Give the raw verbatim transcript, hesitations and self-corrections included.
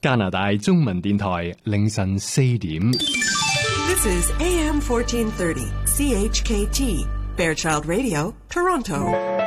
加拿大中文電台凌晨四點。 This is A M fourteen thirty C H K T Fairchild Radio, Toronto.